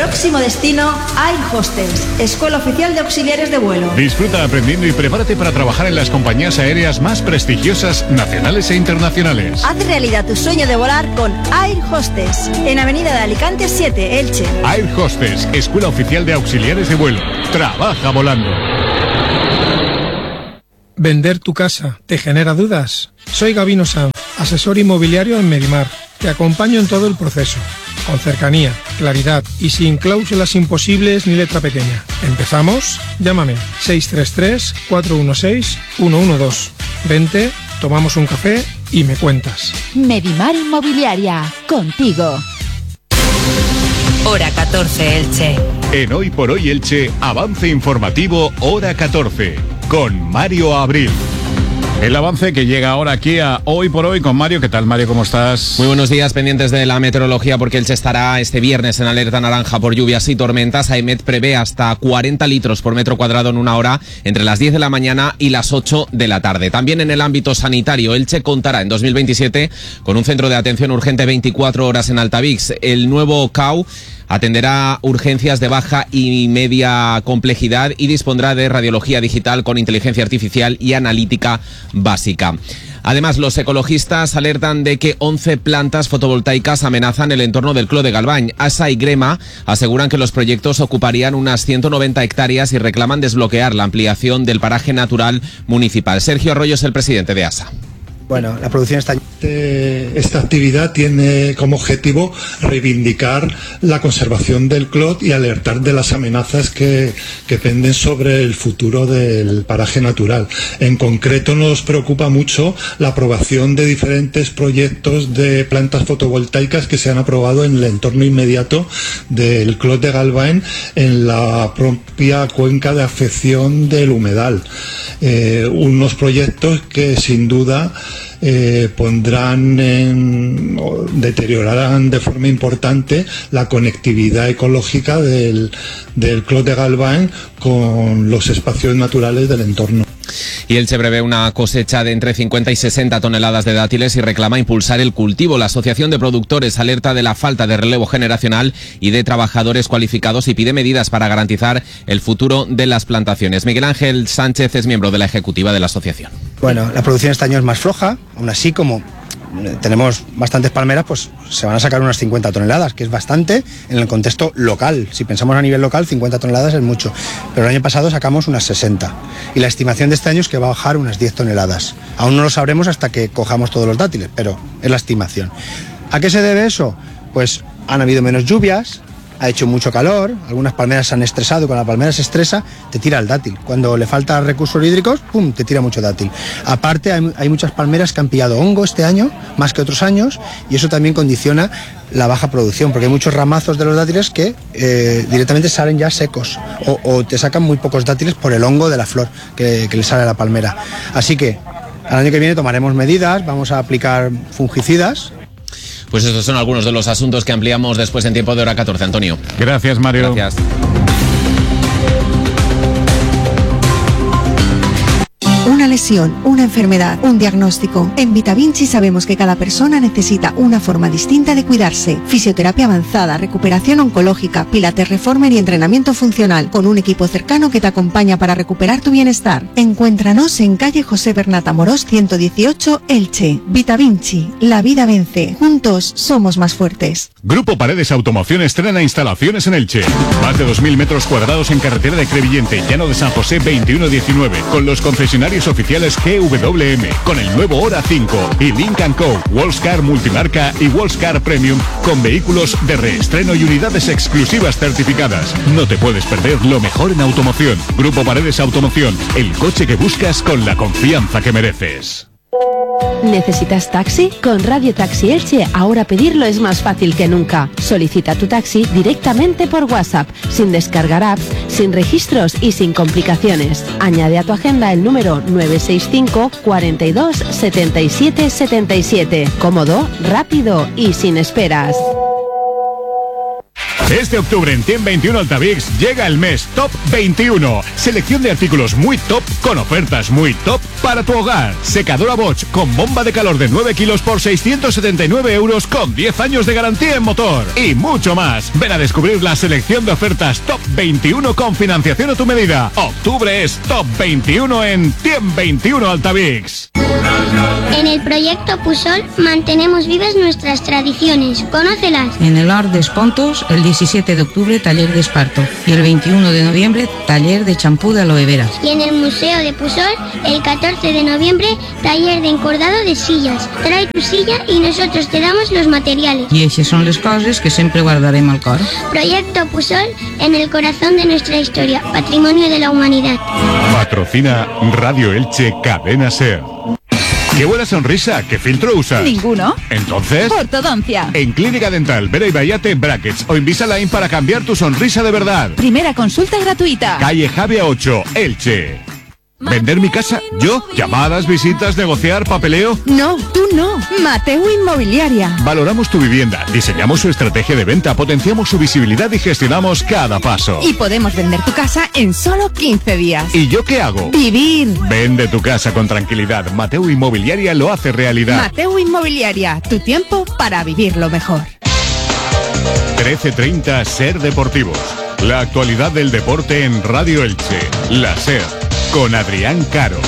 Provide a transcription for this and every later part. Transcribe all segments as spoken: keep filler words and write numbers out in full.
próximo destino, Air Hostess, Escuela Oficial de Auxiliares de Vuelo. Disfruta aprendiendo y prepárate para trabajar en las compañías aéreas más prestigiosas, nacionales e internacionales. Haz realidad tu sueño de volar con Air Hostess, en Avenida de Alicante siete, Elche. Air Hostess, Escuela Oficial de Auxiliares de Vuelo. Trabaja volando. ¿Vender tu casa te genera dudas? Soy Gabino Sanz, asesor inmobiliario en Medimar. Te acompaño en todo el proceso, con cercanía, claridad y sin cláusulas imposibles ni letra pequeña. ¿Empezamos? Llámame seis tres tres, cuatro uno seis, uno uno dos. Vente, tomamos un café y me cuentas. Medimar Inmobiliaria, contigo. Hora catorce, Elche. En Hoy por Hoy Elche, avance informativo Hora catorce, con Mario Abril. El avance que llega ahora aquí a Hoy por Hoy con Mario. ¿Qué tal, Mario? ¿Cómo estás? Muy buenos días, pendientes de la meteorología, porque Elche estará este viernes en alerta naranja por lluvias y tormentas. AEMET prevé hasta cuarenta litros por metro cuadrado en una hora entre las diez de la mañana y las ocho de la tarde. También en el ámbito sanitario, Elche contará en dos mil veintisiete con un centro de atención urgente veinticuatro horas en Altavix. El nuevo C A U atenderá urgencias de baja y media complejidad y dispondrá de radiología digital con inteligencia artificial y analítica básica. Además, los ecologistas alertan de que once plantas fotovoltaicas amenazan el entorno del Clot de Galvany. ASA y Grema aseguran que los proyectos ocuparían unas ciento noventa hectáreas y reclaman desbloquear la ampliación del paraje natural municipal. Sergio Arroyo es el presidente de ASA. Bueno, la producción está... Esta actividad tiene como objetivo reivindicar la conservación del Clot y alertar de las amenazas que, que penden sobre el futuro del paraje natural. En concreto nos preocupa mucho la aprobación de diferentes proyectos de plantas fotovoltaicas que se han aprobado en el entorno inmediato del Clot de Galvany, en la propia cuenca de afección del humedal. Eh, unos proyectos que sin duda Eh, pondrán en, o deteriorarán de forma importante la conectividad ecológica del, del Clot de Galvany con los espacios naturales del entorno. Y Elche prevé una cosecha de entre cincuenta y sesenta toneladas de dátiles y reclama impulsar el cultivo. La Asociación de Productores alerta de la falta de relevo generacional y de trabajadores cualificados y pide medidas para garantizar el futuro de las plantaciones. Miguel Ángel Sánchez es miembro de la ejecutiva de la asociación. Bueno, la producción este año es más floja, aún así como tenemos bastantes palmeras, pues se van a sacar unas cincuenta toneladas, que es bastante en el contexto local. Si pensamos a nivel local, cincuenta toneladas es mucho, pero el año pasado sacamos unas sesenta y la estimación de este año es que va a bajar unas diez toneladas. Aún no lo sabremos hasta que cojamos todos los dátiles, pero es la estimación. ¿A qué se debe eso? Pues han habido menos lluvias, ha hecho mucho calor, algunas palmeras se han estresado y cuando la palmera se estresa te tira el dátil. Cuando le falta recursos hídricos, pum, te tira mucho dátil. Aparte hay, hay muchas palmeras que han pillado hongo este año, más que otros años, y eso también condiciona la baja producción, porque hay muchos ramazos de los dátiles que eh, directamente salen ya secos o, o te sacan muy pocos dátiles por el hongo de la flor que, que le sale a la palmera. Así que al año que viene tomaremos medidas, vamos a aplicar fungicidas. Pues estos son algunos de los asuntos que ampliamos después en tiempo de Hora catorce. Antonio. Gracias, Mario. Gracias. Una lesión, una enfermedad, un diagnóstico. En VitaVinci sabemos que cada persona necesita una forma distinta de cuidarse. Fisioterapia avanzada, recuperación oncológica, pilates reformer y entrenamiento funcional, con un equipo cercano que te acompaña para recuperar tu bienestar. Encuéntranos en calle José Bernat Amorós ciento dieciocho, Elche. VitaVinci, la vida vence. Juntos somos más fuertes. Grupo Paredes Automoción estrena instalaciones en Elche. Más de dos mil metros cuadrados en carretera de Crevillente, Llano de San José veintiuno diecinueve, con los concesionarios oficiales G W M, con el nuevo Hora cinco y Lynk and Co, Wallscar Multimarca y Wallscar Premium, con vehículos de reestreno y unidades exclusivas certificadas. No te puedes perder lo mejor en automoción. Grupo Paredes Automoción, el coche que buscas con la confianza que mereces. ¿Necesitas taxi? Con Radio Taxi Elche ahora pedirlo es más fácil que nunca. Solicita tu taxi directamente por WhatsApp, sin descargar apps, sin registros y sin complicaciones. Añade a tu agenda el número nueve seis cinco, cuarenta y dos, setenta y siete, setenta y siete. Cómodo, rápido y sin esperas. Este octubre en Tiem veintiuno Altavix llega el mes Top veintiuno. Selección de artículos muy top con ofertas muy top para tu hogar. Secadora Bosch con bomba de calor de nueve kilos por seiscientos setenta y nueve euros con diez años de garantía en motor. Y mucho más. Ven a descubrir la selección de ofertas Top veintiuno con financiación a tu medida. Octubre es Top veintiuno en Tiem veintiuno Altavix. En el proyecto Pusol mantenemos vivas nuestras tradiciones. Conócelas. En el Hort d'Espontos, el diecisiete de octubre, taller de esparto. Y el veintiuno de noviembre, taller de champú de aloe vera. Y en el Museo de Pusol, el catorce de noviembre, taller de encordado de sillas. Trae tu silla y nosotros te damos los materiales. I eixes són les coses que sempre guardarem al cor. Proyecto Pusol en el corazón de nuestra historia, patrimonio de la humanidad. Patrocina Radio Elche Cadena Ser. ¡Qué buena sonrisa! ¿Qué filtro usas? Ninguno. ¿Entonces? Ortodoncia. En Clínica Dental Vera y Bayate Brackets o Invisalign para cambiar tu sonrisa de verdad. Primera consulta gratuita. Calle Javia ocho, Elche. ¿Vender mi casa? ¿Yo? ¿Llamadas, visitas, negociar, papeleo? No, tú no. Mateu Inmobiliaria. Valoramos tu vivienda, diseñamos su estrategia de venta, potenciamos su visibilidad y gestionamos cada paso. Y podemos vender tu casa en solo quince días. ¿Y yo qué hago? Vivir. Vende tu casa con tranquilidad. Mateu Inmobiliaria lo hace realidad. Mateu Inmobiliaria, tu tiempo para vivirlo mejor. trece treinta Ser Deportivos. La actualidad del deporte en Radio Elche. La Ser. Con Adrián Caro.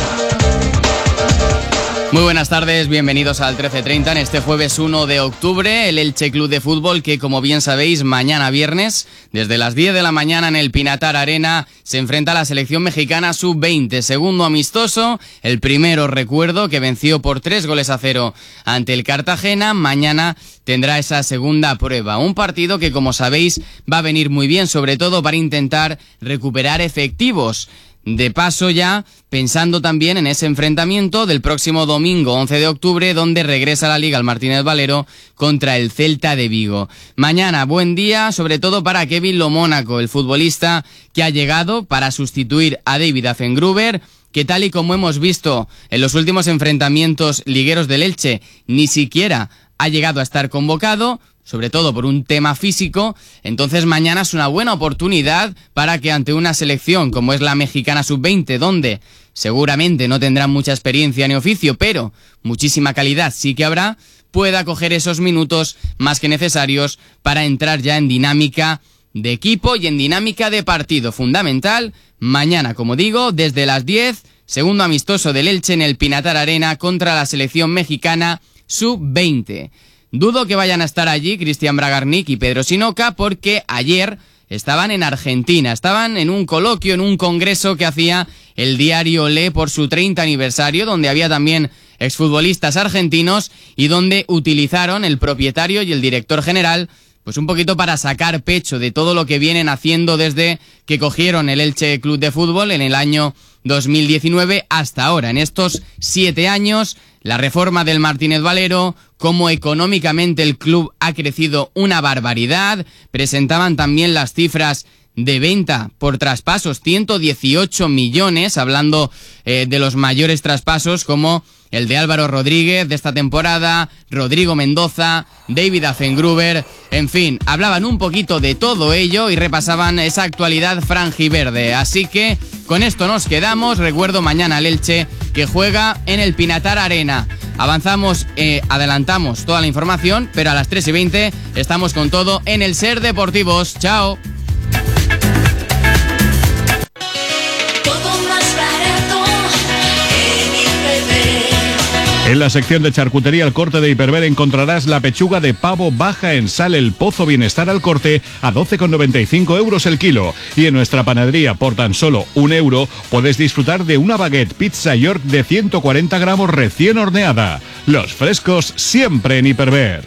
Muy buenas tardes, bienvenidos al trece treinta en este jueves uno de octubre, el Elche Club de Fútbol que, como bien sabéis, mañana viernes, desde las diez de la mañana en el Pinatar Arena, se enfrenta a la selección mexicana sub veinte, segundo amistoso, el primero recuerdo que venció por tres goles a cero ante el Cartagena. Mañana tendrá esa segunda prueba, un partido que, como sabéis, va a venir muy bien, sobre todo para intentar recuperar efectivos. De paso ya, pensando también en ese enfrentamiento del próximo domingo once de octubre, donde regresa a la Liga el Martínez Valero contra el Celta de Vigo. Mañana, buen día, sobre todo para Kevin Lomónaco, el futbolista que ha llegado para sustituir a David Affengruber, que tal y como hemos visto en los últimos enfrentamientos ligueros del Elche, ni siquiera ha llegado a estar convocado, sobre todo por un tema físico. Entonces mañana es una buena oportunidad para que ante una selección como es la mexicana sub veinte, donde seguramente no tendrán mucha experiencia ni oficio, pero muchísima calidad sí que habrá, pueda coger esos minutos más que necesarios para entrar ya en dinámica de equipo y en dinámica de partido. Fundamental, mañana, como digo, desde las diez, segundo amistoso del Elche en el Pinatar Arena contra la selección mexicana sub veinte. Dudo que vayan a estar allí Cristian Bragarnik y Pedro Sinoca, porque ayer estaban en Argentina, estaban en un coloquio, en un congreso que hacía el diario Le por su treinta aniversario, donde había también exfutbolistas argentinos y donde utilizaron el propietario y el director general pues un poquito para sacar pecho de todo lo que vienen haciendo desde que cogieron el Elche Club de Fútbol en el año dos mil diecinueve hasta ahora. En estos siete años, la reforma del Martínez Valero, cómo económicamente el club ha crecido una barbaridad. Presentaban también las cifras de venta por traspasos, ciento dieciocho millones, hablando eh, de los mayores traspasos como el de Álvaro Rodríguez de esta temporada, Rodrigo Mendoza, David Affengruber, en fin, hablaban un poquito de todo ello y repasaban esa actualidad franjiverde. Así que con esto nos quedamos. Recuerdo mañana el Elche que juega en el Pinatar Arena. Avanzamos, eh, adelantamos toda la información, pero a las tres y veinte estamos con todo en el Ser Deportivos. Chao. En la sección de charcutería al corte de Hiperver encontrarás la pechuga de pavo baja en sal El Pozo Bienestar al corte a doce con noventa y cinco euros el kilo. Y en nuestra panadería por tan solo un euro puedes disfrutar de una baguette pizza York de ciento cuarenta gramos recién horneada. Los frescos siempre en Hiperver.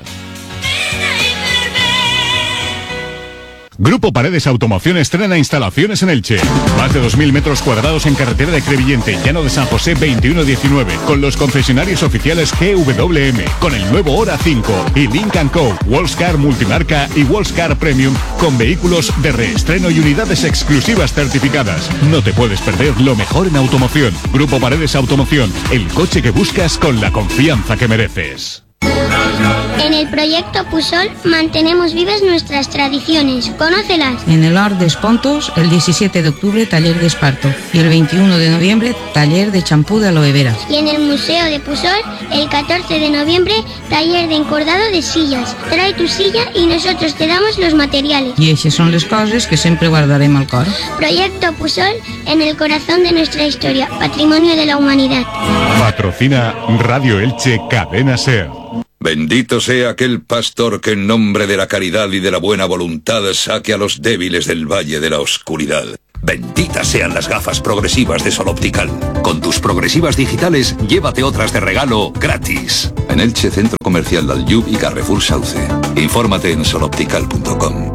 Grupo Paredes Automoción estrena instalaciones en Elche. Más de dos mil metros cuadrados en carretera de Crevillente, Llano de San José veintiuno diecinueve, con los concesionarios oficiales G W M, con el nuevo Hora cinco y Link and Co, Wallscar Multimarca y Wallscar Premium, con vehículos de reestreno y unidades exclusivas certificadas. No te puedes perder lo mejor en automoción. Grupo Paredes Automoción, el coche que buscas con la confianza que mereces. En el proyecto Pusol mantenemos vivas nuestras tradiciones. Conócelas. En el Hort d'Espontos, el diecisiete de octubre, taller de esparto. Y el veintiuno de noviembre, taller de champú de aloe vera. Y en el Museo de Pusol, el catorce de noviembre, taller de encordado de sillas. Trae tu silla y nosotros te damos los materiales. I eixes són les coses que sempre guardarem al cor. Proyecto Pusol en el corazón de nuestra historia, patrimonio de la humanidad. Patrocina Radio Elche Cadena SER. Bendito sea aquel pastor que en nombre de la caridad y de la buena voluntad saque a los débiles del valle de la oscuridad. Benditas sean las gafas progresivas de Sol Optical. Con tus progresivas digitales, llévate otras de regalo gratis. En Elche, Centro Comercial Dalyub y Carrefour Sauce. Infórmate en sol optical punto com.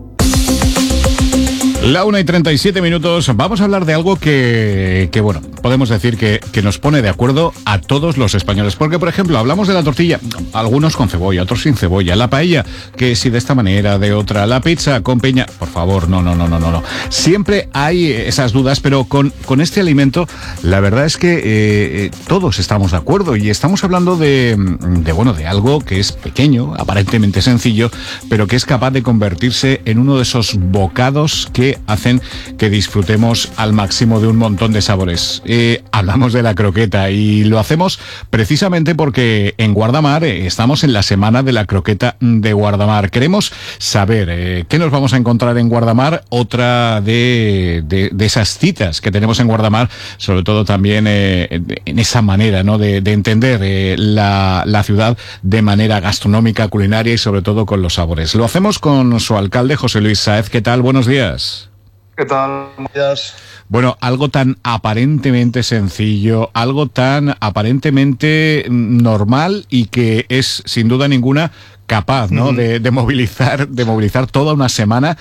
La una y treinta y siete minutos, vamos a hablar de algo que, que bueno, podemos decir que, que nos pone de acuerdo a todos los españoles. Porque, por ejemplo, hablamos de la tortilla, algunos con cebolla, otros sin cebolla, la paella, que si de esta manera, de otra, la pizza con piña, por favor, no, no, no, no, no, no. Siempre hay esas dudas, pero con, con este alimento, la verdad es que eh, todos estamos de acuerdo y estamos hablando de, de, bueno, de algo que es pequeño, aparentemente sencillo, pero que es capaz de convertirse en uno de esos bocados que hacen que disfrutemos al máximo de un montón de sabores. Eh, hablamos de la croqueta y lo hacemos precisamente porque en Guardamar eh, estamos en la semana de la croqueta de Guardamar. Queremos saber eh, qué nos vamos a encontrar en Guardamar, otra de, de, de esas citas que tenemos en Guardamar, sobre todo también eh, en esa manera, ¿no?, de, de entender eh, la, la ciudad de manera gastronómica, culinaria y sobre todo con los sabores. Lo hacemos con su alcalde, José Luis Sáez. ¿Qué tal? Buenos días. ¿Qué tal? Buenos días. Bueno, algo tan aparentemente sencillo, algo tan aparentemente normal y que es sin duda ninguna capaz, ¿no?, uh-huh. de, de movilizar, de movilizar toda una semana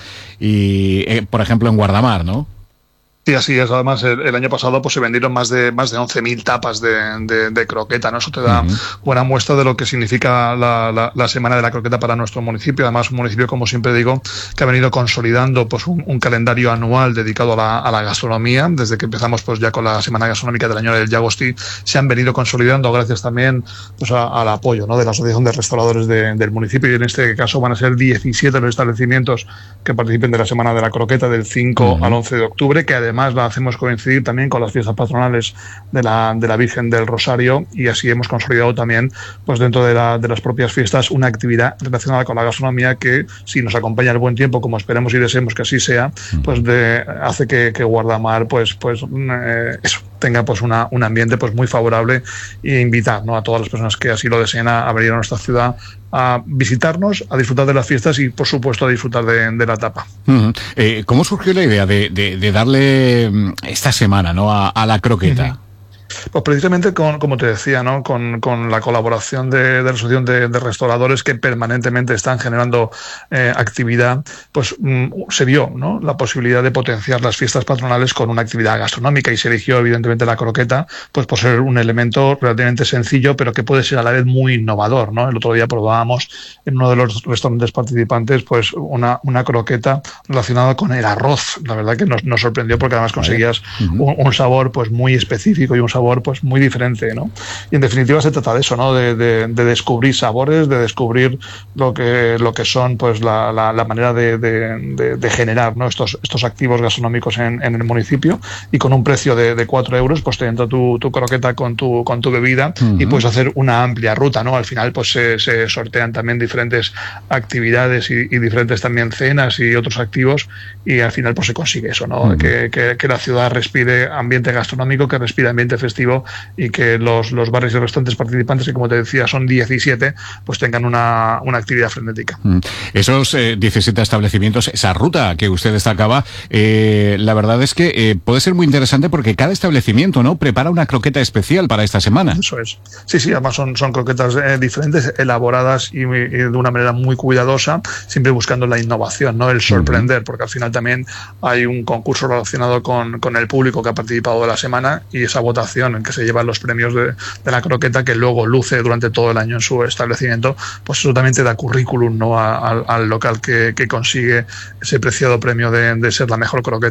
y, eh, por ejemplo, en Guardamar, ¿no? Sí, así es. Además, el, el año pasado pues se vendieron más de más de once mil tapas de, de, de croqueta, ¿no? Eso te da uh-huh. buena muestra de lo que significa la, la, la Semana de la Croqueta para nuestro municipio. Además, un municipio, como siempre digo, que ha venido consolidando pues un, un calendario anual dedicado a la, a la gastronomía. Desde que empezamos pues ya con la Semana Gastronómica del año del Llagostí, se han venido consolidando gracias también pues a, al apoyo, ¿no?, de la Asociación de Restauradores de, del municipio. Y en este caso van a ser diecisiete los establecimientos que participen de la Semana de la Croqueta del cinco uh-huh. al once de octubre, que además Además la hacemos coincidir también con las fiestas patronales de la, de la Virgen del Rosario, y así hemos consolidado también pues dentro de, la, de las propias fiestas una actividad relacionada con la gastronomía que, si nos acompaña el buen tiempo, como esperemos y deseemos que así sea, pues de, hace que, que Guardamar pues, pues eh, eso, tenga pues una, un ambiente pues muy favorable, e invitar, ¿no?, a todas las personas que así lo deseen a, a venir a nuestra ciudad a visitarnos, a disfrutar de las fiestas y, por supuesto, a disfrutar de, de la tapa. Uh-huh. Eh, ¿Cómo surgió la idea de, de, de darle esta semana, ¿no?, a, a la croqueta? Uh-huh. Pues precisamente con, como te decía, ¿no?, con, con la colaboración de, de la Asociación de, de Restauradores, que permanentemente están generando eh, actividad, pues mm, se vio, ¿no?, la posibilidad de potenciar las fiestas patronales con una actividad gastronómica, y se eligió evidentemente la croqueta pues por ser un elemento relativamente sencillo, pero que puede ser a la vez muy innovador, ¿no? El otro día probábamos en uno de los restaurantes participantes pues una, una croqueta relacionada con el arroz. La verdad que nos, nos sorprendió, porque además conseguías uh-huh. un, un sabor pues muy específico y un sabor pues muy diferente, ¿no? Y en definitiva se trata de eso, ¿no?, de, de, de descubrir sabores, de descubrir lo que lo que son pues la, la, la manera de, de, de, de generar, ¿no?, estos estos activos gastronómicos en, en el municipio, y con un precio de, de cuatro euros pues te entra tu, tu croqueta con tu con tu bebida uh-huh. y puedes hacer una amplia ruta, ¿no? Al final pues se, se sortean también diferentes actividades y, y diferentes también cenas y otros activos, y al final pues se consigue eso, ¿no? Uh-huh. que, que, que la ciudad respire ambiente gastronómico, que respire ambiente festivo, y que los, los bares y restaurantes participantes, que como te decía son diecisiete, pues tengan una, una actividad frenética. Mm. Esos eh, diecisiete establecimientos, esa ruta que usted destacaba, eh, la verdad es que eh, puede ser muy interesante, porque cada establecimiento, ¿no?, prepara una croqueta especial para esta semana. Eso es. Sí, sí, además son, son croquetas eh, diferentes, elaboradas y, y de una manera muy cuidadosa, siempre buscando la innovación, ¿no?, el sorprender, uh-huh. porque al final también hay un concurso relacionado con, con el público que ha participado de la semana, y esa votación en que se llevan los premios de, de la croqueta, que luego luce durante todo el año en su establecimiento, pues eso también te da currículum, ¿no?, a, a, al local que, que consigue ese preciado premio de, de ser la mejor croqueta.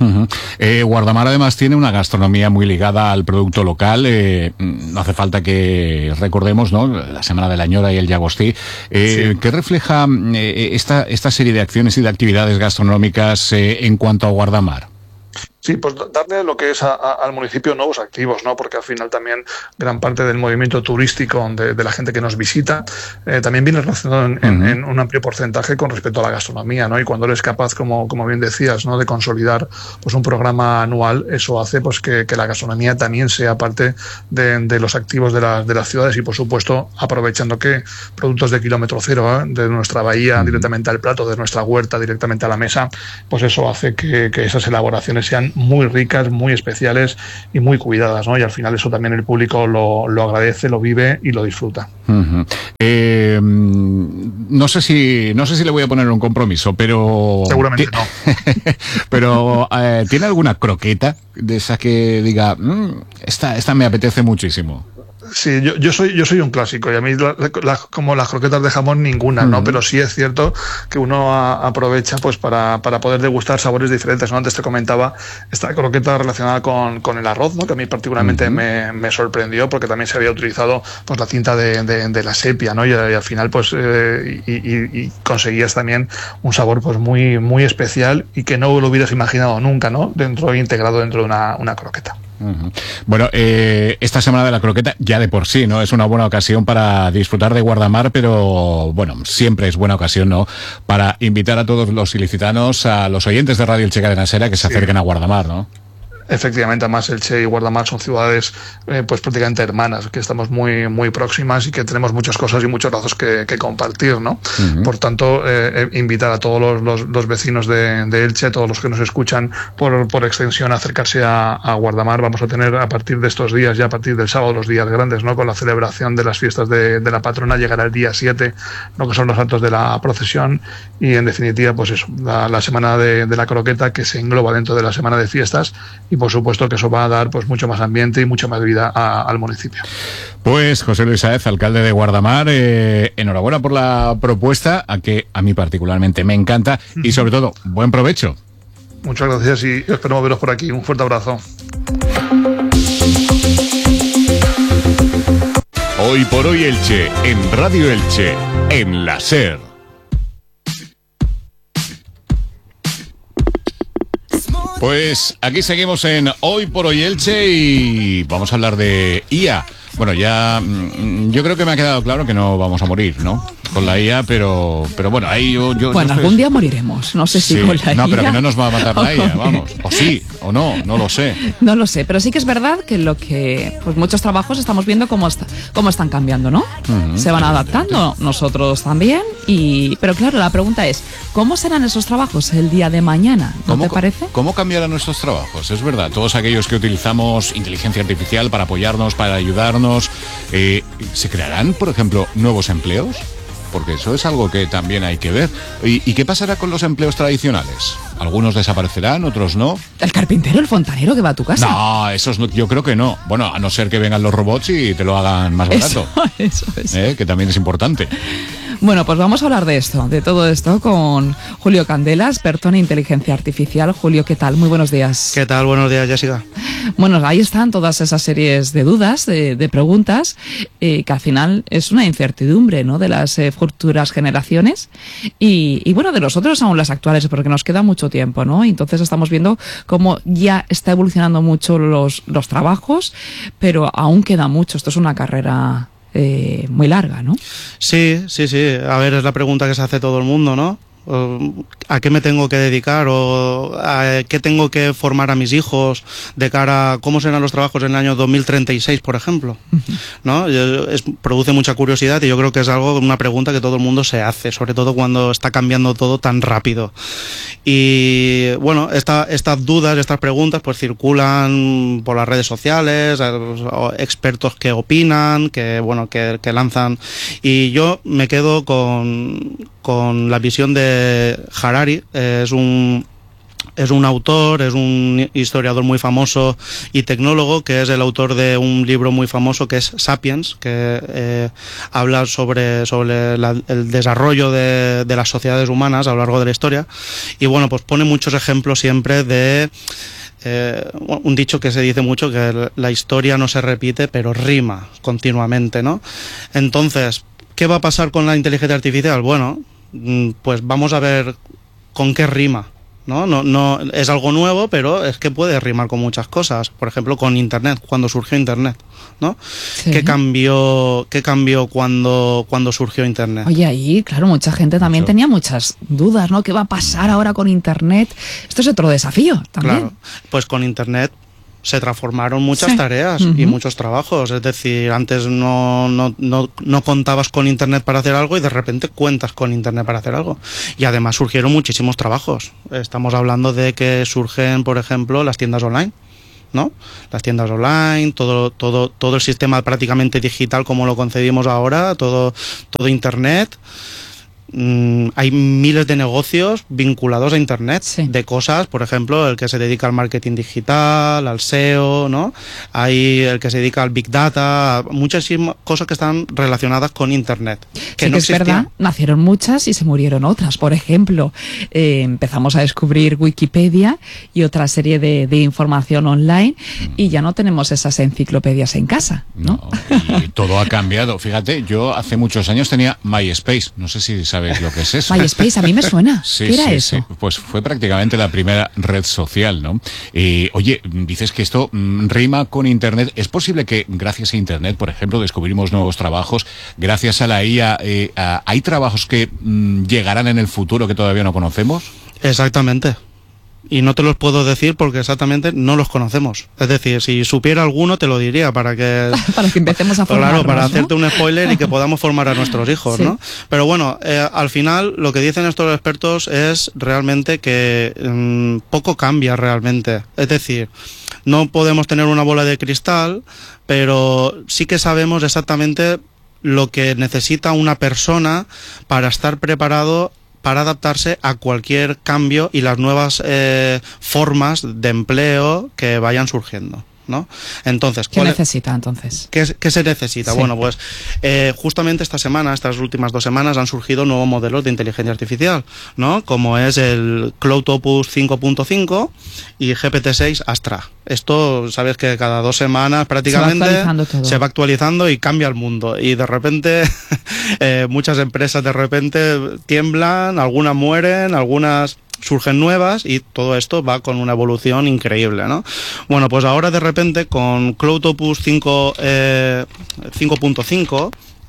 Uh-huh. eh, Guardamar además tiene una gastronomía muy ligada al producto local. Eh, no hace falta que recordemos, ¿no?, la Semana de la Ñora y el Llagostí, eh, sí. que refleja eh, esta, esta serie de acciones y de actividades gastronómicas eh, en cuanto a Guardamar. Sí, pues darle lo que es a, a, al municipio nuevos activos, ¿no? Porque al final también gran parte del movimiento turístico de, de la gente que nos visita eh, también viene relacionado en, uh-huh. en, en un amplio porcentaje con respecto a la gastronomía, ¿no? Y cuando eres capaz, como, como bien decías, ¿no?, de consolidar pues un programa anual, eso hace pues que, que la gastronomía también sea parte de, de los activos de, la, de las ciudades y, por supuesto, aprovechando que productos de kilómetro cero, ¿eh?, de nuestra bahía uh-huh. directamente al plato, de nuestra huerta directamente a la mesa, pues eso hace que, que esas elaboraciones sean muy ricas, muy especiales y muy cuidadas, ¿no? Y al final eso también el público lo, lo agradece, lo vive y lo disfruta. Uh-huh. eh, no sé si no sé si le voy a poner un compromiso, pero seguramente no. Pero eh, ¿tiene alguna croqueta de esa que diga mmm, esta esta me apetece muchísimo? Sí, yo, yo soy yo soy un clásico y a mí la, la, como las croquetas de jamón ninguna, ¿no? Uh-huh. Pero sí es cierto que uno a, aprovecha pues para, para poder degustar sabores diferentes, ¿no? Antes te comentaba esta croqueta relacionada con, con el arroz, ¿no?, que a mí particularmente uh-huh. me, me sorprendió porque también se había utilizado pues la cinta de, de, de la sepia, ¿no? Y, y al final pues eh, y, y, y conseguías también un sabor pues muy muy especial y que no lo hubieras imaginado nunca, ¿no?, dentro integrado dentro de una, una croqueta. Uh-huh. Bueno, eh, esta Semana de la Croqueta ya de por sí, ¿no?, es una buena ocasión para disfrutar de Guardamar, pero bueno, siempre es buena ocasión, ¿no?, para invitar a todos los ilicitanos, a los oyentes de Radio Elche Cadena Ser, que se sí. acerquen a Guardamar, ¿no? Efectivamente, además Elche y Guardamar son ciudades eh, pues prácticamente hermanas, que estamos muy muy próximas y que tenemos muchas cosas y muchos lazos que, que compartir, ¿no? Uh-huh. Por tanto, eh, invitar a todos los, los, los vecinos de, de Elche, todos los que nos escuchan por, por extensión, a acercarse a, a Guardamar. Vamos a tener a partir de estos días, ya a partir del sábado, los días grandes, ¿no?, con la celebración de las fiestas de, de la patrona. Llegará el día siete, ¿no?, que son los actos de la procesión, y en definitiva, pues eso, la, la Semana de, de la Croqueta, que se engloba dentro de la Semana de Fiestas, y por supuesto que eso va a dar pues mucho más ambiente y mucha más vida a, al municipio. Pues José Luis Sáez, alcalde de Guardamar, eh, enhorabuena por la propuesta, a que a mí particularmente me encanta, y sobre todo, buen provecho. Muchas gracias y esperamos veros por aquí. Un fuerte abrazo. Hoy por hoy Elche, en Radio Elche, en la SER. Pues aquí seguimos en Hoy por Hoy Elche y vamos a hablar de I A. Bueno, ya yo creo que me ha quedado claro que no vamos a morir, ¿no?, con la I A, pero pero bueno, ahí yo... yo bueno, yo estoy... algún día moriremos, no sé si sí, con la no, I A... No, pero que no nos va a matar la I A, vamos. O sí, o no, no lo sé. No lo sé, pero sí que es verdad que lo que... Pues muchos trabajos estamos viendo cómo, está, cómo están cambiando, ¿no? Uh-huh. Se van adaptando, nosotros también, y pero claro, la pregunta es, ¿cómo serán esos trabajos el día de mañana? ¿No te parece? ¿Cómo cambiarán nuestros trabajos? Es verdad, todos aquellos que utilizamos inteligencia artificial para apoyarnos, para ayudarnos... Eh, ¿se crearán, por ejemplo, nuevos empleos? Porque eso es algo que también hay que ver. ¿Y, y qué pasará con los empleos tradicionales? Algunos desaparecerán, otros no. ¿El carpintero, el fontanero que va a tu casa? No, esos no, yo creo que no. Bueno, a no ser que vengan los robots y te lo hagan más barato. Eso, eso es. Eh, que también es importante. Bueno, pues vamos a hablar de esto, de todo esto, con Julio Candela, experto en inteligencia artificial. Julio, ¿qué tal? Muy buenos días. ¿Qué tal? Buenos días, Jessica. Bueno, ahí están todas esas series de dudas, de, de preguntas, eh, que al final es una incertidumbre, ¿no?, de las eh, futuras generaciones y, y, bueno, de nosotros aún las actuales, porque nos queda mucho tiempo, ¿no? Entonces estamos viendo cómo ya está evolucionando mucho los, los trabajos, pero aún queda mucho. Esto es una carrera... Eh, muy larga, ¿no? Sí, sí, sí. A ver, es la pregunta que se hace todo el mundo, ¿no? ¿A qué me tengo que dedicar o a qué tengo que formar a mis hijos de cara a cómo serán los trabajos en el año dos mil treinta y seis, por ejemplo? ¿No? Es, produce mucha curiosidad y yo creo que es algo, una pregunta que todo el mundo se hace, sobre todo cuando está cambiando todo tan rápido. Y bueno, esta, estas dudas, estas preguntas pues circulan por las redes sociales, expertos que opinan, que bueno, que, que lanzan, y yo me quedo con, con la visión de Harari. Eh, es un es un autor, es un historiador muy famoso y tecnólogo, que es el autor de un libro muy famoso que es Sapiens, que eh, habla sobre, sobre la, el desarrollo de, de las sociedades humanas a lo largo de la historia. Y bueno, pues pone muchos ejemplos siempre de eh, un dicho que se dice mucho, que la historia no se repite, pero rima continuamente, ¿no? Entonces, ¿qué va a pasar con la inteligencia artificial? Bueno, pues vamos a ver con qué rima. ¿No? No, no, es algo nuevo, pero es que puede rimar con muchas cosas. Por ejemplo, con Internet, cuando surgió Internet, ¿no? Sí. ¿Qué cambió, qué cambió cuando, cuando surgió Internet? Oye, ahí, claro, mucha gente también Mucho. tenía muchas dudas, ¿no? ¿Qué va a pasar ahora con Internet? Esto es otro desafío también. Claro, pues con Internet se transformaron muchas sí. tareas uh-huh. y muchos trabajos. Es decir, antes no, no, no, no contabas con Internet para hacer algo y de repente cuentas con Internet para hacer algo. Y además surgieron muchísimos trabajos. Estamos hablando de que surgen, por ejemplo, las tiendas online, ¿no? Las tiendas online, todo, todo, todo el sistema prácticamente digital como lo concebimos ahora, todo, todo Internet. Mm, hay miles de negocios vinculados a Internet, sí. de cosas, por ejemplo, el que se dedica al marketing digital, al S E O, ¿no? Hay el que se dedica al Big Data, muchas cosas que están relacionadas con Internet. Que sí, no que es verdad, nacieron muchas y se murieron otras. Por ejemplo, eh, empezamos a descubrir Wikipedia y otra serie de, de información online y ya no tenemos esas enciclopedias en casa, ¿no? no y todo ha cambiado. Fíjate, yo hace muchos años tenía MySpace, no sé si sabes ¿Sabes lo que es eso? MySpace, a mí me suena. Sí, ¿Qué era sí, eso? Sí. Pues fue prácticamente la primera red social, ¿no? Y, oye, dices que esto mm, rima con Internet. ¿Es posible que gracias a Internet, por ejemplo, descubrimos nuevos trabajos? Gracias a la I A, eh, a, ¿hay trabajos que mm, llegarán en el futuro que todavía no conocemos? Exactamente. Y no te los puedo decir porque exactamente no los conocemos. Es decir, si supiera alguno te lo diría para que... para que empecemos a formarnos, claro, para ¿no? hacerte un spoiler y que podamos formar a nuestros hijos, sí. ¿no? Pero bueno, eh, al final lo que dicen estos expertos es realmente que mmm, poco cambia realmente. Es decir, no podemos tener una bola de cristal, pero sí que sabemos exactamente lo que necesita una persona para estar preparado para adaptarse a cualquier cambio y las nuevas eh, formas de empleo que vayan surgiendo, ¿no? Entonces, ¿qué necesita entonces? ¿Qué, qué se necesita? Sí. Bueno, pues eh, justamente esta semana, estas últimas dos semanas, han surgido nuevos modelos de inteligencia artificial, ¿no? Como es el Cloud Opus cinco punto cinco y G P T seis Astra. Esto, sabes que cada dos semanas prácticamente se va actualizando, todo. Se va actualizando y cambia el mundo. Y de repente, eh, muchas empresas de repente tiemblan, algunas mueren, algunas surgen nuevas y todo esto va con una evolución increíble, ¿no? Bueno, pues ahora de repente con Cloud Opus cinco punto cinco,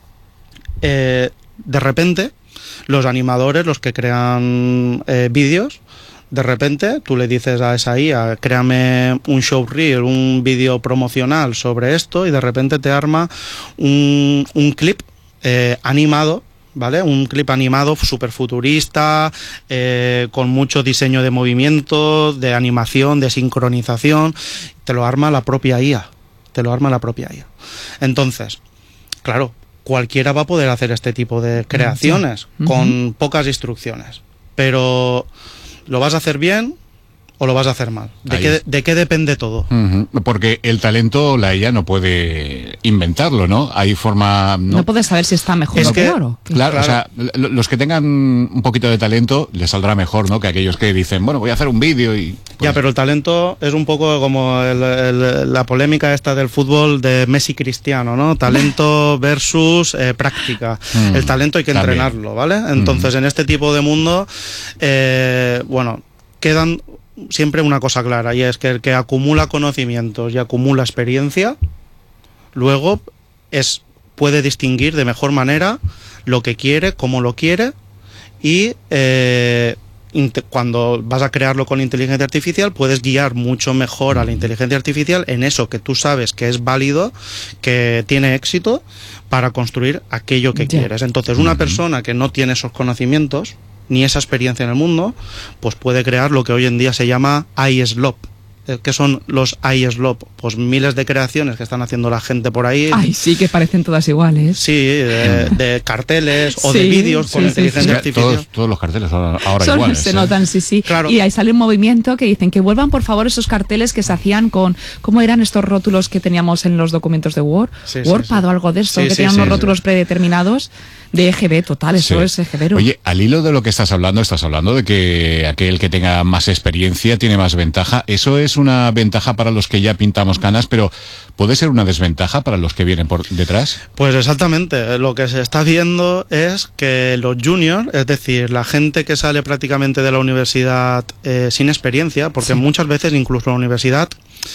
eh, de repente los animadores, los que crean eh, vídeos, de repente tú le dices a esa I A, créame un showreel, un vídeo promocional sobre esto y de repente te arma un, un clip eh, animado, ¿vale? Un clip animado súper futurista, eh, con mucho diseño de movimiento, de animación, de sincronización. Te lo arma la propia I A. Te lo arma la propia I A. Entonces, claro, cualquiera va a poder hacer este tipo de creaciones sí. con uh-huh. pocas instrucciones. Pero, ¿lo vas a hacer bien o lo vas a hacer mal? ¿De, qué, de qué depende todo? Uh-huh. Porque el talento, la I A no puede inventarlo, ¿no? Hay forma... No, no puedes saber si está mejor es o que, peor. ¿O claro, claro, o sea, los que tengan un poquito de talento les saldrá mejor, ¿no? Que aquellos que dicen, bueno, voy a hacer un vídeo y... Pues... Ya, pero el talento es un poco como el, el, la polémica esta del fútbol de Messi Cristiano, ¿no? Talento versus eh, práctica. Mm, el talento hay que también. entrenarlo, ¿vale? Entonces, mm. en este tipo de mundo, eh, bueno, quedan... siempre una cosa clara, y es que el que acumula conocimientos y acumula experiencia, luego es puede distinguir de mejor manera lo que quiere, cómo lo quiere, y eh, cuando vas a crearlo con inteligencia artificial puedes guiar mucho mejor a la inteligencia artificial en eso que tú sabes que es válido, que tiene éxito, para construir aquello que yeah. quieres. Entonces, una persona que no tiene esos conocimientos ni esa experiencia en el mundo, pues puede crear lo que hoy en día se llama I S L O P, ¿Qué son los iSlop? Pues miles de creaciones que están haciendo la gente por ahí. Ay, sí, que parecen todas iguales. Sí, de, de carteles o Sí, de vídeos con sí, inteligencia sí, sí. artificial. Todos, todos los carteles ahora, ahora Son- iguales. se ¿eh? notan, sí, sí. Claro. Y ahí sale un movimiento que dicen que vuelvan por favor esos carteles que se hacían con, ¿cómo eran estos rótulos que teníamos en los documentos de Word? Sí, sí, WordPad sí. o algo de esto, Sí, que sí, tenían sí, unos sí. rótulos predeterminados de E G B, total, eso Sí. es E G B. Oye, al hilo de lo que estás hablando, estás hablando de que aquel que tenga más experiencia tiene más ventaja. Eso es una ventaja para los que ya pintamos canas, pero ¿puede ser una desventaja para los que vienen por detrás? Pues exactamente, lo que se está viendo es que los juniors, es decir, la gente que sale prácticamente de la universidad eh, sin experiencia, porque muchas veces incluso la universidad,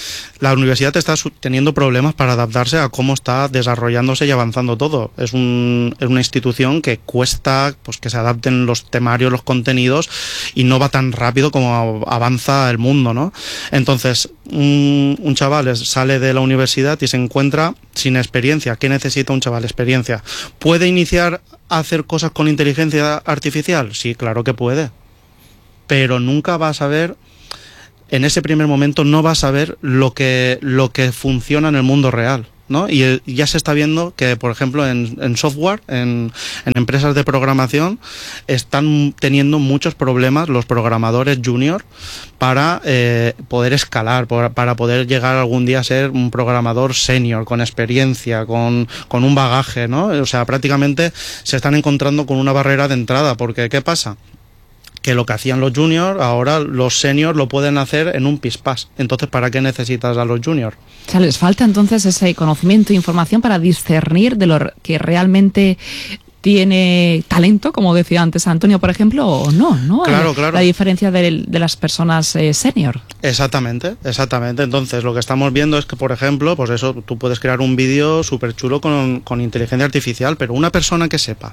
la universidad está su- teniendo problemas para adaptarse a cómo está desarrollándose y avanzando todo. Es, un, es una institución que cuesta pues que se adapten los temarios, los contenidos, y no va tan rápido como avanza el mundo, ¿no? Entonces, un, un chaval es- sale de la universidad y se encuentra sin experiencia. ¿Qué necesita un chaval? Experiencia. ¿Puede iniciar a hacer cosas con inteligencia artificial? Sí, claro que puede. Pero nunca va a saber, en ese primer momento no va a saber lo que, lo que funciona en el mundo real, ¿no? Y eh, ya se está viendo que, por ejemplo, en, en software, en, en empresas de programación, están teniendo muchos problemas los programadores junior para eh, poder escalar, por- para poder llegar algún día a ser un programador senior, con experiencia, con, con un bagaje, ¿no? O sea, prácticamente se están encontrando con una barrera de entrada, porque ¿qué pasa? Que lo que hacían los juniors, ahora los seniors lo pueden hacer en un pispás. Entonces, ¿para qué necesitas a los juniors? O sea, les falta entonces ese conocimiento e información para discernir de lo que realmente tiene talento, como decía antes Antonio, por ejemplo, o no, ¿no? Claro, Eh, claro. La diferencia de, de las personas eh, senior. Exactamente, exactamente. Entonces, lo que estamos viendo es que, por ejemplo, pues eso, tú puedes crear un vídeo súper chulo con, con inteligencia artificial, pero una persona que sepa,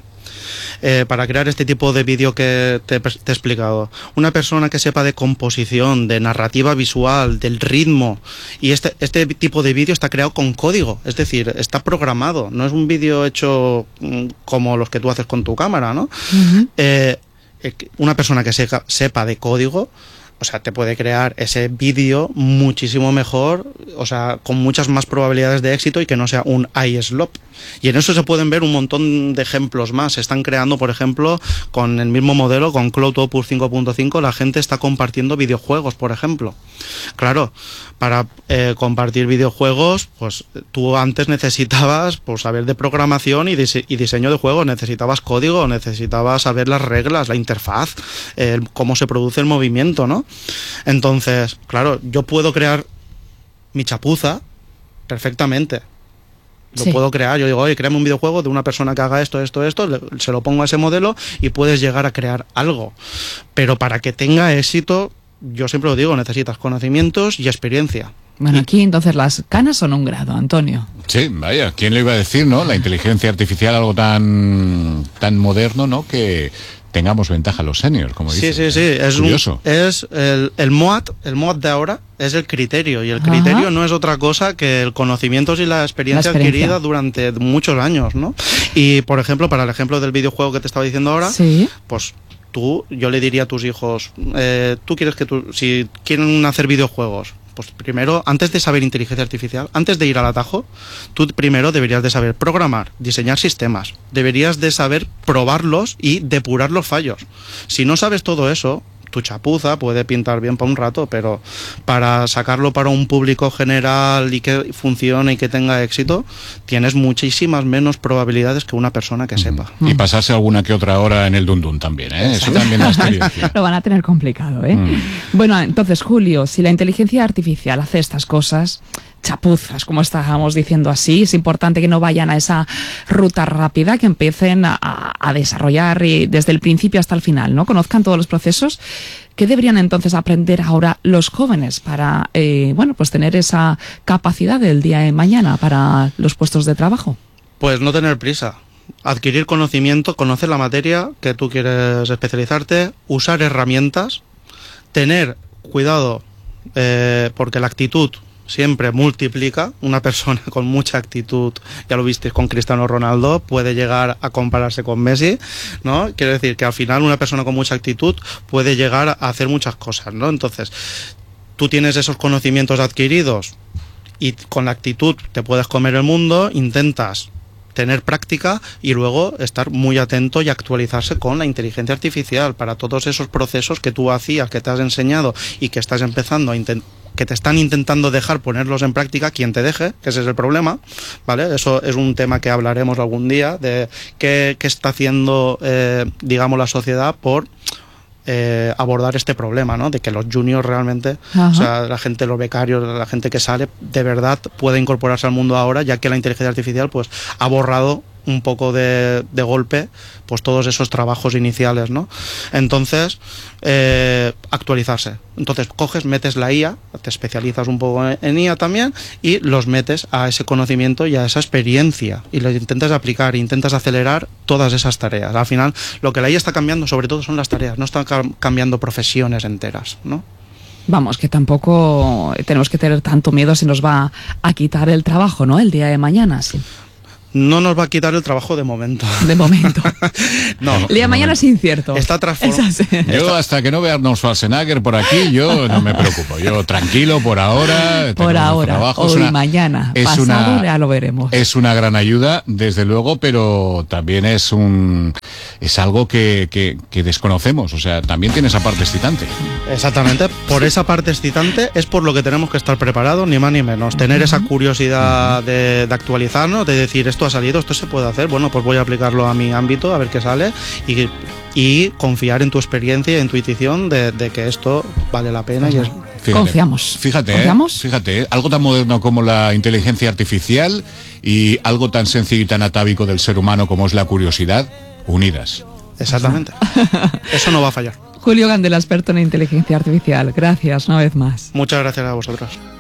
eh, para crear este tipo de vídeo que te, te he explicado, una persona que sepa de composición, de narrativa visual, del ritmo, y este, este tipo de vídeo está creado con código, es decir, está programado, no es un vídeo hecho mm, como los que tú haces con tu cámara, ¿no? Eh, eh, una persona que seca- sepa de código, o sea, te puede crear ese vídeo muchísimo mejor, o sea, con muchas más probabilidades de éxito y que no sea un iSlop. Y en eso se pueden ver un montón de ejemplos más. Se están creando, por ejemplo, con el mismo modelo, con Cloud Opus cinco punto cinco, la gente está compartiendo videojuegos, por ejemplo. Claro, para eh, compartir videojuegos, pues tú antes necesitabas pues, saber de programación y, dise- y diseño de juegos, necesitabas código, necesitabas saber las reglas, la interfaz, eh, cómo se produce el movimiento, ¿no? Entonces, claro, yo puedo crear mi chapuza perfectamente. Lo Sí. puedo crear, yo digo, oye, créame un videojuego de una persona que haga esto, esto, esto, le- se lo pongo a ese modelo y puedes llegar a crear algo. Pero para que tenga éxito, yo siempre lo digo, necesitas conocimientos y experiencia. Bueno, aquí entonces las canas son un grado, Antonio. Sí, vaya, ¿quién le iba a decir, no? La inteligencia artificial, algo tan, tan moderno, ¿no? Que tengamos ventaja los seniors, como Sí, dices. sí, sí, es, un- Curioso. es el, el M O A T, el M O A T de ahora es el criterio, y el Ajá. criterio no es otra cosa que el conocimiento y la experiencia, La experiencia. adquirida durante muchos años, ¿no? Y, por ejemplo, para el ejemplo del videojuego que te estaba diciendo ahora, Sí. pues tú, yo le diría a tus hijos, eh, tú quieres que tú, si quieren hacer videojuegos, pues primero, antes de saber inteligencia artificial, antes de ir al atajo, tú primero deberías de saber programar, diseñar sistemas, deberías de saber probarlos y depurar los fallos. Si no sabes todo eso, tu chapuza puede pintar bien para un rato, pero para sacarlo para un público general y que funcione y que tenga éxito, tienes muchísimas menos probabilidades que una persona que sepa. Y pasarse alguna que otra hora en el dundun también, ¿eh? Eso también da experiencia. Lo van a tener complicado, ¿eh? Mm. Bueno, entonces, Julio, si la inteligencia artificial hace estas cosas, chapuzas, como estábamos diciendo así, es importante que no vayan a esa ruta rápida, que empiecen a, a desarrollar y desde el principio hasta el final, ¿no? Conozcan todos los procesos. ¿Qué deberían entonces aprender ahora los jóvenes para, eh, bueno, pues tener esa capacidad del día de mañana para los puestos de trabajo? Pues no tener prisa. Adquirir conocimiento, conocer la materia que tú quieres especializarte, usar herramientas, tener cuidado, eh, porque la actitud siempre multiplica. Una persona con mucha actitud, ya lo visteis con Cristiano Ronaldo, puede llegar a compararse con Messi, ¿no? Quiere decir que al final una persona con mucha actitud puede llegar a hacer muchas cosas, ¿no? Entonces, tú tienes esos conocimientos adquiridos y con la actitud te puedes comer el mundo, intentas tener práctica y luego estar muy atento y actualizarse con la inteligencia artificial para todos esos procesos que tú hacías, que te has enseñado y que estás empezando a intentar, que te están intentando dejar ponerlos en práctica, quien te deje, que ese es el problema, ¿vale? Eso es un tema que hablaremos algún día, de qué, qué está haciendo, eh, digamos, la sociedad por eh, abordar este problema, ¿no? De que los juniors realmente, Ajá. o sea, la gente, los becarios, la gente que sale, de verdad puede incorporarse al mundo ahora, ya que la inteligencia artificial, pues, ha borrado un poco de, de golpe pues todos esos trabajos iniciales, ¿no? Entonces, eh, actualizarse. Entonces coges, metes la I A, te especializas un poco en, en I A también y los metes a ese conocimiento y a esa experiencia y lo intentas aplicar, intentas acelerar todas esas tareas. Al final, lo que la I A está cambiando sobre todo son las tareas, no están cam- cambiando profesiones enteras, ¿no? Vamos, que tampoco tenemos que tener tanto miedo si nos va a quitar el trabajo, ¿no? El día de mañana, sí. No nos va a quitar el trabajo de momento. De momento. No. El día de mañana es incierto. Está transformado. Yo hasta que no vea Arnold Schwarzenegger por aquí, yo no me preocupo. Yo tranquilo por ahora. Por ahora, trabajo. hoy, Es una, mañana, es pasado, una, ya lo veremos. Es una gran ayuda, desde luego, pero también es un es algo que, que, que desconocemos. O sea, también tiene esa parte excitante. Exactamente. Por esa parte excitante es por lo que tenemos que estar preparados, ni más ni menos. Tener esa curiosidad de, de actualizarnos, de decir, esto ha salido, esto se puede hacer, bueno, pues voy a aplicarlo a mi ámbito, a ver qué sale, y, y confiar en tu experiencia y en tu intuición de, de que esto vale la pena. Y es... Fíjate, Confiamos. Fíjate, ¿Confiamos? ¿eh? Fíjate, ¿eh? Algo tan moderno como la inteligencia artificial y algo tan sencillo y tan atávico del ser humano como es la curiosidad, unidas. Exactamente. Eso no va a fallar. Julio Gandela, experto en inteligencia artificial. Gracias una vez más. Muchas gracias a vosotros.